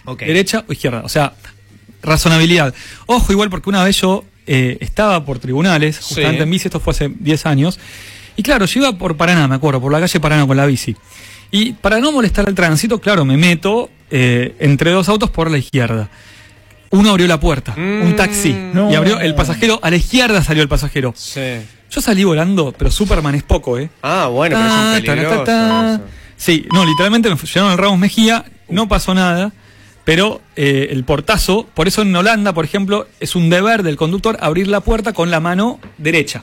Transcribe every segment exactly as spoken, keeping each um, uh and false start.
Okay. Derecha o izquierda. O sea, razonabilidad. Ojo, igual, porque una vez yo eh, estaba por tribunales, justamente sí. en bici, esto fue hace diez años, y claro, yo iba por Paraná, me acuerdo, por la calle Paraná con la bici. Y para no molestar al tránsito, claro, me meto eh, entre dos autos por la izquierda. Uno abrió la puerta, mm, un taxi, no. y abrió el pasajero, a la izquierda salió el pasajero. Sí. Yo salí volando, pero Superman es poco, ¿eh? Ah, bueno, pero es un peligroso. Ta, ta, ta. Sí, no, literalmente me llevaron al Ramos Mejía, no pasó nada, pero eh, el portazo, por eso en Holanda, por ejemplo, es un deber del conductor abrir la puerta con la mano derecha.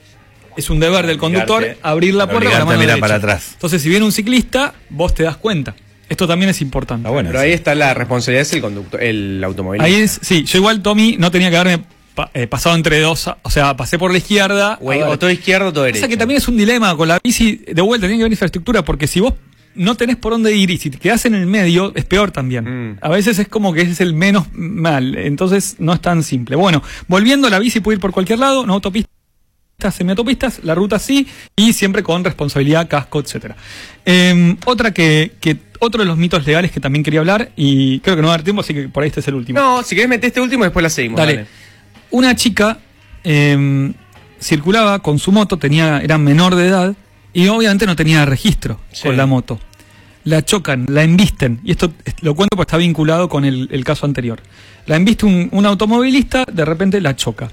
Es un deber del conductor obligarte, abrir la puerta con la mano derecha. Para atrás. Entonces, si viene un ciclista, vos te das cuenta. Esto también es importante. Ah, bueno, pero ahí está la responsabilidad del conductor, el automovilista. Ahí es, sí, yo igual, Tommy, no tenía que haberme pa, eh, pasado entre dos, o sea, pasé por la izquierda. O, o todo izquierdo o todo derecho. O sea, que también es un dilema con la bici, de vuelta, tiene que haber infraestructura, porque si vos no tenés por dónde ir y si te quedás en el medio, es peor también. Mm. A veces es como que es el menos mal, entonces no es tan simple. Bueno, volviendo, la bici puede ir por cualquier lado, no autopista, semiautopistas, la ruta sí, y siempre con responsabilidad, casco, etcétera. Eh, otra que, que otro de los mitos legales que también quería hablar, y creo que no va a dar tiempo, así que por ahí este es el último. No, si querés meter este último, después la seguimos. Dale. Dale. Una chica eh, circulaba con su moto, tenía, era menor de edad, y obviamente no tenía registro sí. con la moto. La chocan, la embisten, y esto lo cuento porque está vinculado con el, el caso anterior. La embiste un, un automovilista, de repente la choca.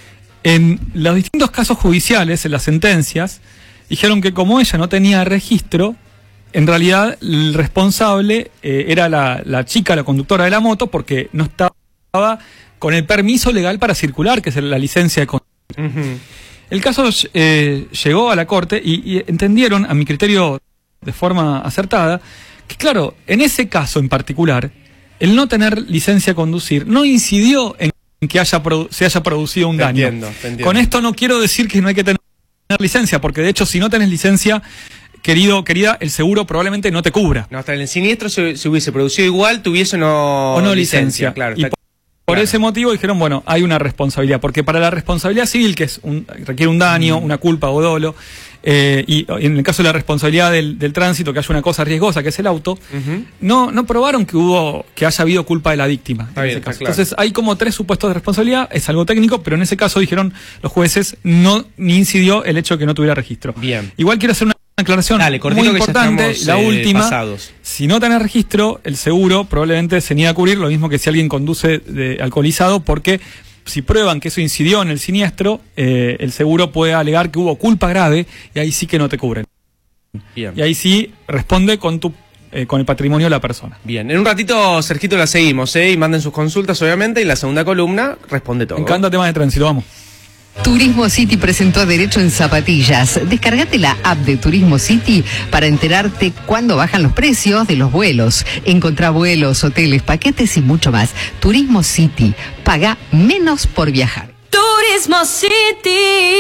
En los distintos casos judiciales, en las sentencias, dijeron que como ella no tenía registro, en realidad el responsable eh, era la, la chica, la conductora de la moto, porque no estaba con el permiso legal para circular, que es la licencia de conducir. Uh-huh. El caso eh, llegó a la corte y, y entendieron, a mi criterio de forma acertada, que claro, en ese caso en particular, el no tener licencia de conducir no incidió en que haya se haya producido un te daño. Entiendo, te entiendo. Con esto no quiero decir que no hay que tener licencia, porque de hecho si no tenés licencia, querido, querida, el seguro probablemente no te cubra. No, hasta el siniestro se, se hubiese producido igual, tuviese no, o no licencia. licencia. Claro, y está, por, por claro. ese motivo dijeron, bueno, hay una responsabilidad, porque para la responsabilidad civil, que es un, requiere un daño, mm. una culpa o dolo, eh, y en el caso de la responsabilidad del, del tránsito, que haya una cosa riesgosa, que es el auto, uh-huh. no, no probaron que hubo, que haya habido culpa de la víctima. Está en bien, ese caso. claro. Entonces hay como tres supuestos de responsabilidad, es algo técnico, pero en ese caso dijeron los jueces, no ni incidió el hecho de que no tuviera registro. Bien. Igual quiero hacer una aclaración Dale, muy importante, estamos, la eh, última, pasados. Si no tenés registro, el seguro probablemente se niega a cubrir, lo mismo que si alguien conduce de, alcoholizado, porque si prueban que eso incidió en el siniestro, eh, el seguro puede alegar que hubo culpa grave y ahí sí que no te cubren. Bien. Y ahí sí responde con tu eh, con el patrimonio de la persona. Bien, en un ratito, Sergito, la seguimos, ¿eh? Y manden sus consultas, obviamente, y la segunda columna responde todo. Me encanta temas de tránsito, vamos. Turismo City presentó a Derecho en Zapatillas. Descargate la app de Turismo City para enterarte cuándo bajan los precios de los vuelos. Encontrá vuelos, hoteles, paquetes y mucho más. Turismo City. Paga menos por viajar. Turismo City.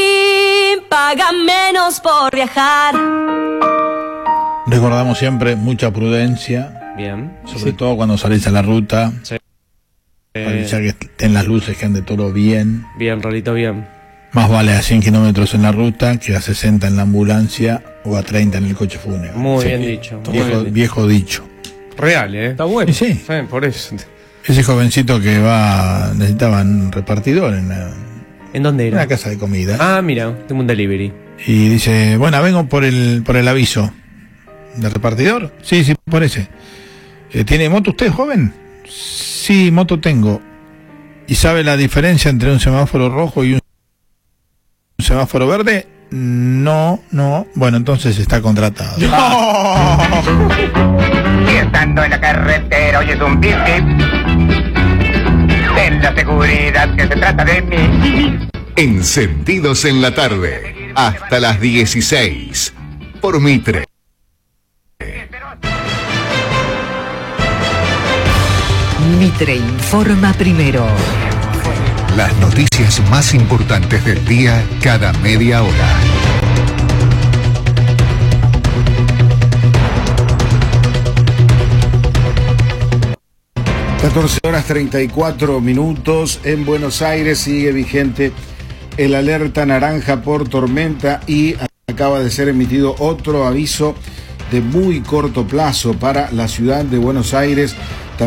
Paga menos por viajar. Recordamos siempre mucha prudencia. Bien. Sobre sí. todo cuando salís a la ruta. Sí. Para avisar que estén las luces, que ande todo bien. Bien, Rolito, bien. Más vale a cien kilómetros en la ruta que a sesenta en la ambulancia o a treinta en el coche fúnebre. Muy sí. bien dicho. Muy Viejo, bien viejo dicho. Real, ¿eh? Está bueno. Y sí. Sí, por eso. Ese jovencito que va, necesitaban repartidor en la, ¿En dónde era? una casa de comida. Ah, mira, tengo un delivery. Y dice, bueno, vengo por el por el aviso. ¿De repartidor? Sí, sí, por ese. Eh, ¿Tiene moto usted, joven? Sí, moto tengo. ¿Y sabe la diferencia entre un semáforo rojo y un semáforo verde? No, no. Bueno, entonces está contratado. ¡No! Y estando en la carretera oyes un pip ten la seguridad que se trata de mí. Encendidos en la tarde, hasta las dieciséis, por Mitre. Mitre informa primero. Las noticias más importantes del día cada media hora. catorce horas treinta y cuatro minutos en Buenos Aires. Sigue vigente el alerta naranja por tormenta y acaba de ser emitido otro aviso de muy corto plazo para la ciudad de Buenos Aires.